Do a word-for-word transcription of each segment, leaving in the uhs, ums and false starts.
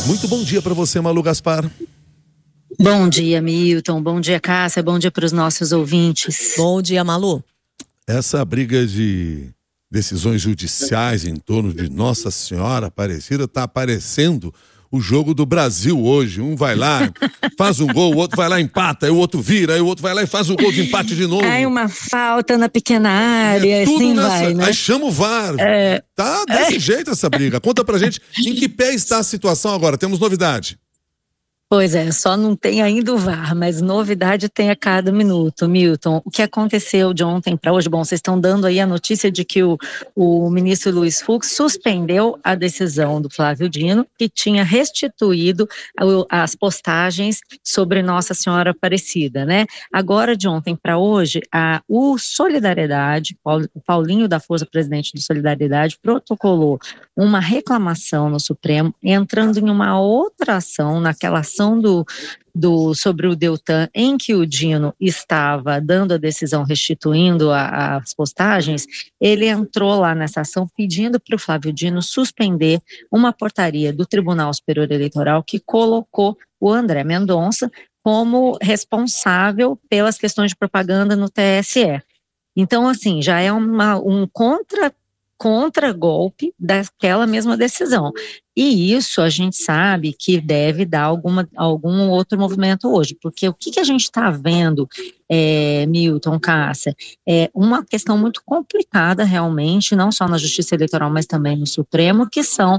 Muito bom dia para você, Malu Gaspar. Bom dia, Milton. Bom dia, Cássia. Bom dia para os nossos ouvintes. Bom dia, Malu. Essa briga de decisões judiciais em torno de Nossa Senhora Aparecida está aparecendo o jogo do Brasil hoje. Um vai lá, faz um gol, o outro vai lá, empata, aí o outro vira, aí o outro vai lá e faz o gol de empate de novo. Aí uma falta na pequena área, é tudo assim nessa, vai, né? Aí chama o V A R. É... Tá desse é... jeito essa briga. Conta pra gente em que pé está a situação agora. Temos novidade. Pois é, só não tem ainda o V A R, mas novidade tem a cada minuto, Milton. O que aconteceu de ontem para hoje? Bom, vocês estão dando aí a notícia de que o, o ministro Luiz Fux suspendeu a decisão do Flávio Dino, que tinha restituído as postagens sobre Nossa Senhora Aparecida, né? Agora, de ontem para hoje, a, o Solidariedade, o Paulinho da Força, presidente do Solidariedade, protocolou uma reclamação no Supremo, entrando em uma outra ação, naquela ação Do, do, sobre o Deltan, em que o Dino estava dando a decisão restituindo a, as postagens. Ele entrou lá nessa ação pedindo para o Flávio Dino suspender uma portaria do Tribunal Superior Eleitoral que colocou o André Mendonça como responsável pelas questões de propaganda no T S E. Então, assim, já é uma, um contra contra-golpe daquela mesma decisão. E isso a gente sabe que deve dar alguma, algum outro movimento hoje, porque o que, que a gente está vendo, é, Milton, Cássia, é uma questão muito complicada realmente, não só na Justiça Eleitoral, mas também no Supremo, que são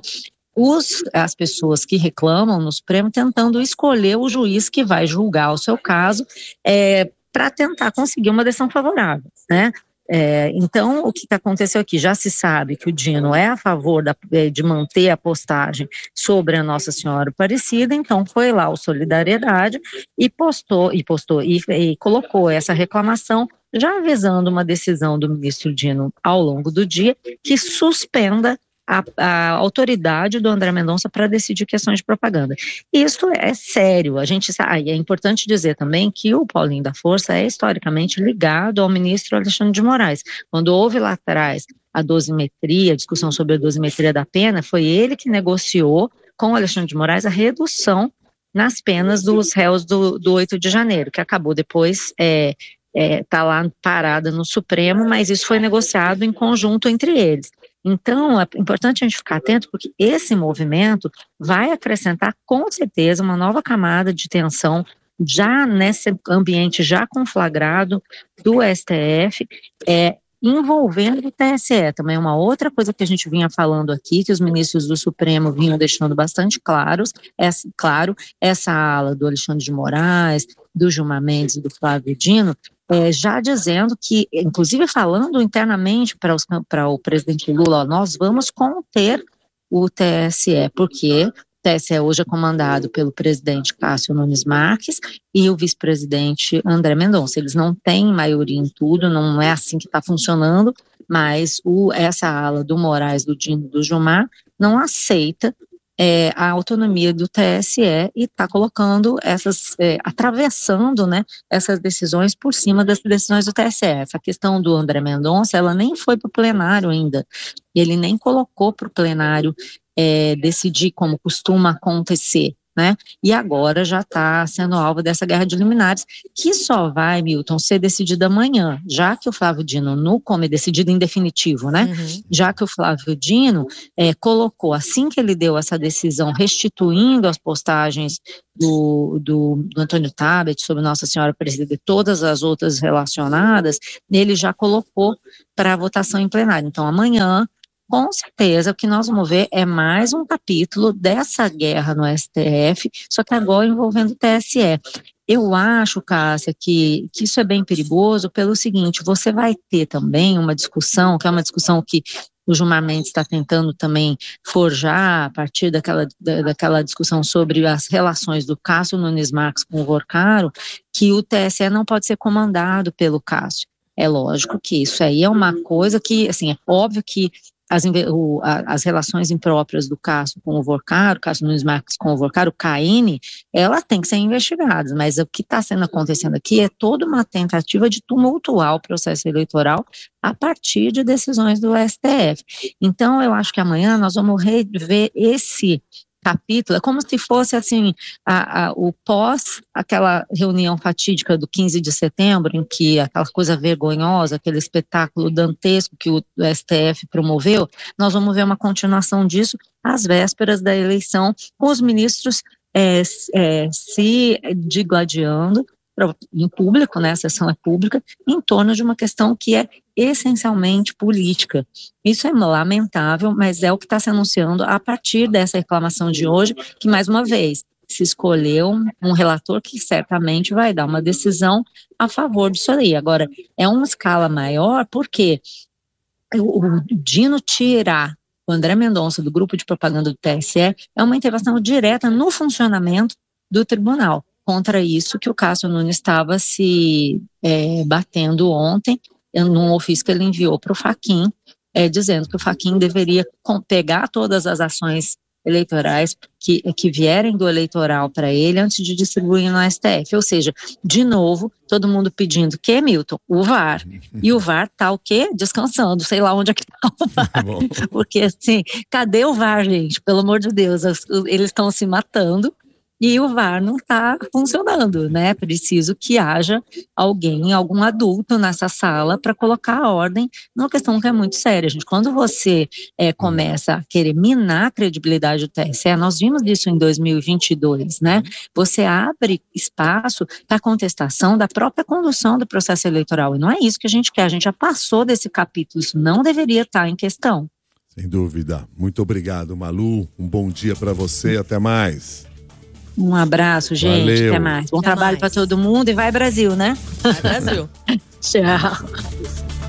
os, as pessoas que reclamam no Supremo tentando escolher o juiz que vai julgar o seu caso, é, para tentar conseguir uma decisão favorável, né? É, então, o que aconteceu aqui? Já se sabe que o Dino é a favor da, de manter a postagem sobre a Nossa Senhora Aparecida, então foi lá o Solidariedade e postou, e, postou e, e colocou essa reclamação, já avisando uma decisão do ministro Dino ao longo do dia, que suspenda A, a autoridade do André Mendonça para decidir questões de propaganda. Isso é sério, a gente sabe, é importante dizer também que o Paulinho da Força é historicamente ligado ao ministro Alexandre de Moraes. Quando houve lá atrás a dosimetria, a discussão sobre a dosimetria da pena, foi ele que negociou com o Alexandre de Moraes a redução nas penas dos réus do, do oito de janeiro, que acabou depois... É, está é, lá parada no Supremo, mas isso foi negociado em conjunto entre eles. Então, é importante a gente ficar atento, porque esse movimento vai acrescentar, com certeza, uma nova camada de tensão, já nesse ambiente já conflagrado do S T F, é, envolvendo o T S E. Também uma outra coisa que a gente vinha falando aqui, que os ministros do Supremo vinham deixando bastante claros, é, claro, essa ala do Alexandre de Moraes, do Gilmar Mendes e do Flávio Dino, É, já dizendo que, inclusive falando internamente para, os, para o presidente Lula, ó, nós vamos conter o T S E, porque o T S E hoje é comandado pelo presidente Cássio Nunes Marques e o vice-presidente André Mendonça. Eles não têm maioria em tudo, não é assim que está funcionando, mas o, essa ala do Moraes, do Dino, do Gilmar, não aceita É, a autonomia do T S E e está colocando essas, é, atravessando, né, essas decisões por cima das decisões do T S E. Essa questão do André Mendonça, ela nem foi para o plenário ainda, ele nem colocou para o plenário é, decidir como costuma acontecer, né, e agora já está sendo alvo dessa guerra de liminares, que só vai, Milton, ser decidida amanhã, já que o Flávio Dino, no come decidido em definitivo, né, uhum. já que o Flávio Dino é, colocou, assim que ele deu essa decisão, restituindo as postagens do, do, do Antônio Tabet sobre Nossa Senhora Aparecida e todas as outras relacionadas, ele já colocou para votação em plenário. Então, amanhã, com certeza, o que nós vamos ver é mais um capítulo dessa guerra no S T F, só que agora envolvendo o T S E. Eu acho, Cássia, que, que isso é bem perigoso pelo seguinte, você vai ter também uma discussão, que é uma discussão que o Gilmar Mendes está tentando também forjar a partir daquela, da, daquela discussão sobre as relações do Cássio Nunes Marques com o Vorcaro, que o T S E não pode ser comandado pelo Cássio. É lógico que isso aí é uma coisa que, assim, é óbvio que As, o, as relações impróprias do Cássio com o Vorcaro, Cássio Nunes Marques com o Vorcaro, o Caine, ela tem que ser investigada, mas o que está sendo acontecendo aqui é toda uma tentativa de tumultuar o processo eleitoral a partir de decisões do S T F. Então, eu acho que amanhã nós vamos rever esse capítulo, é como se fosse assim, a, a, o pós aquela reunião fatídica do quinze de setembro, em que aquela coisa vergonhosa, aquele espetáculo dantesco que o, o S T F promoveu, nós vamos ver uma continuação disso às vésperas da eleição, com os ministros é, é, se digladiando em público, né, a sessão é pública, em torno de uma questão que é essencialmente política. Isso é lamentável, mas é o que está se anunciando a partir dessa reclamação de hoje, que, mais uma vez, se escolheu um relator que certamente vai dar uma decisão a favor disso aí. Agora, é uma escala maior, porque o, o Dino tirar o André Mendonça do grupo de propaganda do T S E é uma intervenção direta no funcionamento do tribunal. Contra isso que o Cássio Nunes estava se é, batendo ontem, num ofício que ele enviou para o Fachin, é, dizendo que o Fachin deveria pegar todas as ações eleitorais que, que vierem do eleitoral para ele antes de distribuir no S T F. Ou seja, de novo, todo mundo pedindo que, Milton? O V A R. E o V A R tá o quê? Descansando, sei lá onde é que tá o V A R. Porque assim, cadê o V A R, gente? Pelo amor de Deus, eles estão se matando. E o V A R não está funcionando, né? Preciso que haja alguém, algum adulto nessa sala para colocar a ordem numa questão que é muito séria, gente. Quando você é, começa a querer minar a credibilidade do T S E, nós vimos isso em dois mil e vinte e dois, né? Você abre espaço para a contestação da própria condução do processo eleitoral. E não é isso que a gente quer, a gente já passou desse capítulo, isso não deveria estar em questão. Sem dúvida. Muito obrigado, Malu. Um bom dia para você, até mais. Um abraço, gente. Valeu. Até mais. Bom Até trabalho para todo mundo e vai Brasil, né? Vai Brasil. Tchau.